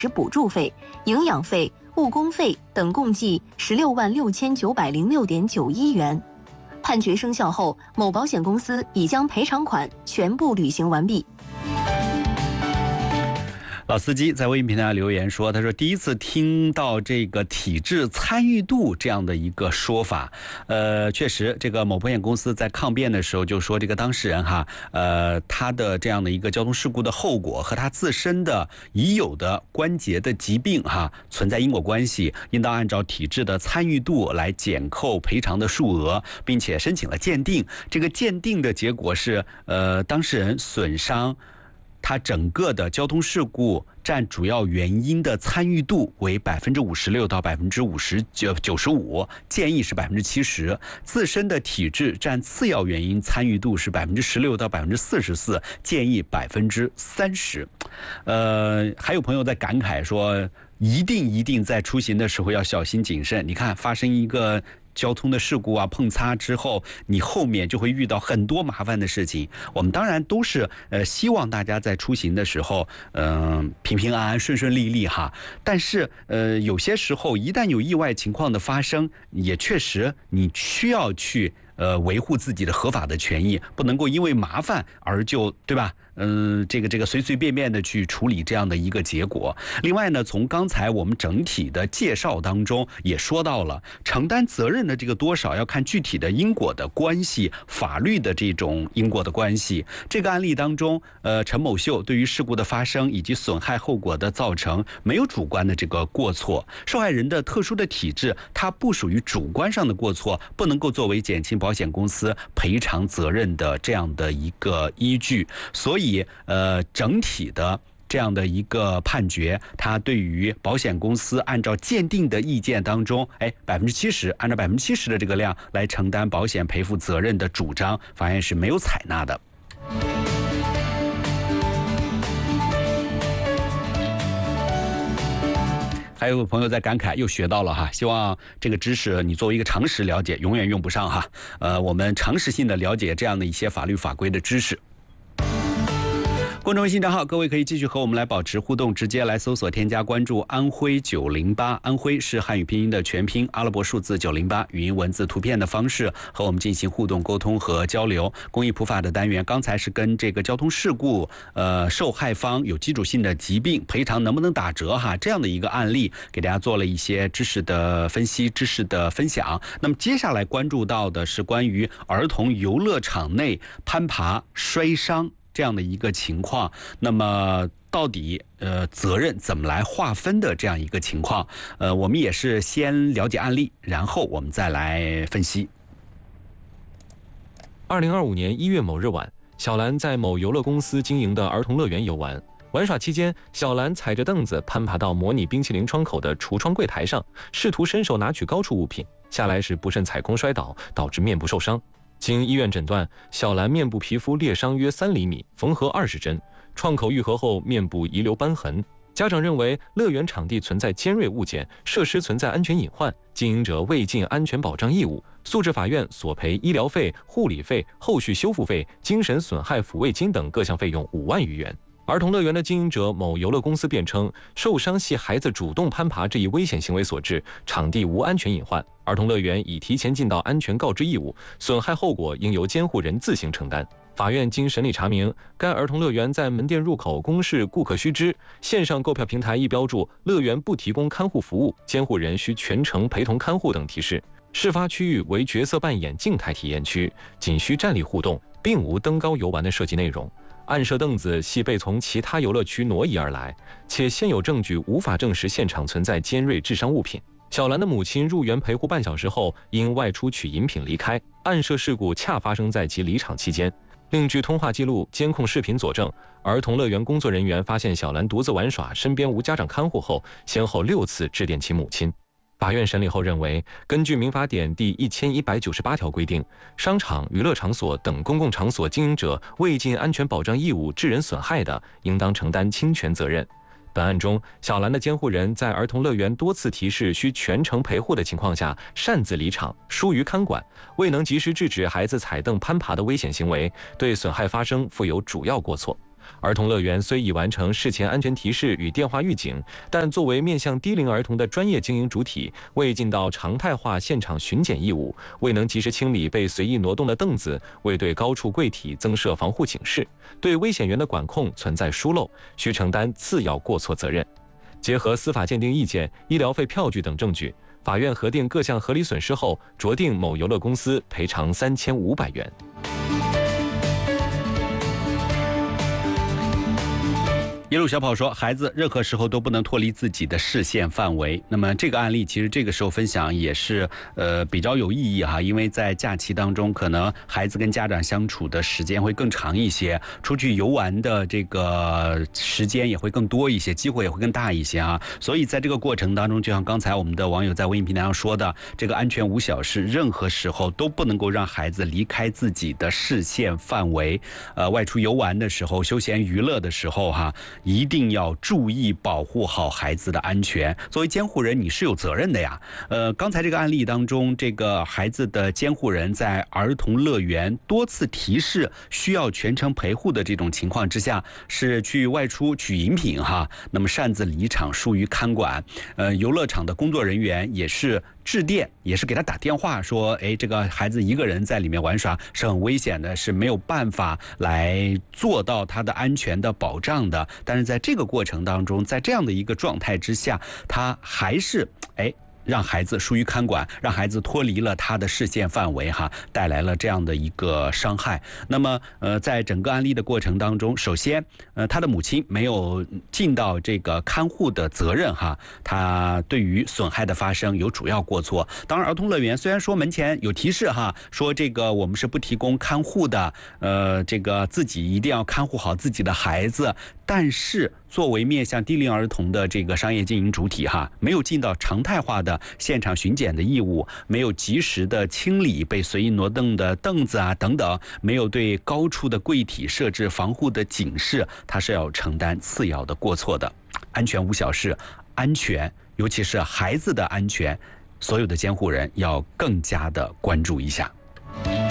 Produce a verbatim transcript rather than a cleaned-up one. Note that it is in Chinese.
补助费、营养费、误工费等共计十六万六千九百零六点九一元。判决生效后，某保险公司已将赔偿款全部履行完毕。 老司机在微信平台留言说，他说第一次听到这个体制参与度这样的一个说法，呃，确实这个某保险公司在抗辩的时候就说，这个当事人哈，呃，他的这样的一个交通事故的后果和他自身的已有的关节的疾病哈存在因果关系，应当按照体制的参与度来减扣赔偿的数额，并且申请了鉴定。这个鉴定的结果是，呃，当事人损伤它整个的交通事故占主要原因的参与度为百分之五十六到百分之五十九九十五，建议是百分之七十。自身的体质占次要原因参与度是百分之十六到百分之四十四，建议百分之三十。呃，还有朋友在感慨说，一定一定在出行的时候要小心谨慎。你看，发生一个交通的事故啊，碰擦之后，你后面就会遇到很多麻烦的事情。我们当然都是呃希望大家在出行的时候，嗯、呃，平平安安、顺顺利利哈。但是呃，有些时候一旦有意外情况的发生，也确实你需要去呃维护自己的合法的权益，不能够因为麻烦而就对吧？嗯、呃，这个这个随随便便的去处理这样的一个结果。另外呢，从刚才我们整体的介绍当中也说到了，承担责任的这个多少要看具体的因果的关系，法律的这种因果的关系。这个案例当中，呃，陈某秀对于事故的发生以及损害后果的造成没有主观的这个过错，受害人的特殊的体质，它不属于主观上的过错，不能够作为减轻保险公司赔偿责任的这样的一个依据。所以呃，整体的这样的一个判决，它对于保险公司按照鉴定的意见当中，哎，百分之七十，按照百分之七十的这个量来承担保险赔付责任的主张，法院是没有采纳的。还有朋友在感慨，又学到了哈，希望这个知识你作为一个常识了解，永远用不上哈。呃，我们常识性的了解这样的一些法律法规的知识。公众微信账号，各位可以继续和我们来保持互动，直接来搜索添加关注安徽九零八，安徽是汉语拼音的全拼，阿拉伯数字九零八，语音文字图片的方式和我们进行互动沟通和交流。公益普法的单元，刚才是跟这个交通事故呃受害方有基础性的疾病赔偿能不能打折哈这样的一个案例，给大家做了一些知识的分析、知识的分享。那么接下来关注到的是关于儿童游乐场内攀爬摔伤这样的一个情况，那么到底呃责任怎么来划分的这样一个情况，呃，我们也是先了解案例，然后我们再来分析。 二零二五年一月某日晚，小兰在某游乐公司经营的儿童乐园游玩，玩耍期间，小兰踩着凳子攀爬到模拟冰淇淋窗口的橱窗柜台上，试图伸手拿取高处物品，下来时不慎踩空摔倒，导致面部受伤。经医院诊断，小兰面部皮肤裂伤约三厘米，缝合二十针，创口愈合后面部遗留瘢痕。家长认为乐园场地存在尖锐物件，设施存在安全隐患，经营者未尽安全保障义务，诉至法院索赔医疗费、护理费、后续修复费、精神损害抚慰金等各项费用五万余元。儿童乐园的经营者某游乐公司辩称，受伤系孩子主动攀爬这一危险行为所致，场地无安全隐患，儿童乐园已提前尽到安全告知义务，损害后果应由监护人自行承担。法院经审理查明，该儿童乐园在门店入口公示顾客须知，线上购票平台亦标注乐园不提供看护服务，监护人需全程陪同看护等提示。事发区域为角色扮演静态体验区，仅需站立互动，并无登高游玩的设计内容。案设凳子系被从其他游乐区挪移而来，且现有证据无法证实现场存在尖锐致伤物品。小兰的母亲入园陪护半小时后，因外出取饮品离开，案设事故恰发生在其离场期间。另据通话记录、监控视频佐证，儿童乐园工作人员发现小兰独自玩耍，身边无家长看护后，先后六次致电其母亲。法院审理后认为，根据民法典第一千一百九十八条规定，商场、娱乐场所等公共场所经营者未尽安全保障义务致人损害的，应当承担侵权责任。本案中，小兰的监护人在儿童乐园多次提示需全程陪护的情况下，擅自离场，疏于看管，未能及时制止孩子踩凳攀爬的危险行为，对损害发生负有主要过错。 儿童乐园虽已完成事前安全提示与电话预警，但作为面向低龄儿童的专业经营主体，未尽到常态化现场巡检义务，未能及时清理被随意挪动的凳子，未对高处柜体增设防护警示，对危险源的管控存在疏漏，需承担次要过错责任。结合司法鉴定意见、医疗费票据等证据，法院核定各项合理损失后，酌定某游乐公司赔偿三千五百元。 一路小跑说，孩子任何时候都不能脱离自己的视线范围。那么这个案例其实这个时候分享也是呃比较有意义哈，因为在假期当中，可能孩子跟家长相处的时间会更长一些，出去游玩的这个时间也会更多一些，机会也会更大一些啊。所以在这个过程当中，就像刚才我们的网友在微信平台上说的，这个安全无小事，任何时候都不能够让孩子离开自己的视线范围。呃，外出游玩的时候，休闲娱乐的时候哈。一定要注意保护好孩子的安全。作为监护人，你是有责任的呀。呃，刚才这个案例当中，这个孩子的监护人在儿童乐园多次提示需要全程陪护的这种情况之下，是去外出取饮品哈，那么擅自离场，疏于看管。呃，游乐场的工作人员也是致电，也是给他打电话说，哎，这个孩子一个人在里面玩耍是很危险的，是没有办法来做到他的安全的保障的。但是在这个过程当中，在这样的一个状态之下，他还是哎。让孩子疏于看管，让孩子脱离了他的视线范围哈，带来了这样的一个伤害。那么呃，在整个案例的过程当中，首先呃，他的母亲没有尽到这个看护的责任哈，他对于损害的发生有主要过错。当然，儿童乐园虽然说门前有提示哈，说这个我们是不提供看护的，呃，这个自己一定要看护好自己的孩子。但是作为面向低龄儿童的这个商业经营主体哈，没有尽到常态化的现场巡检的义务，没有及时的清理被随意挪动的凳子啊等等，没有对高处的柜体设置防护的警示，它是要承担次要的过错的。安全无小事，安全尤其是孩子的安全，所有的监护人要更加的关注一下。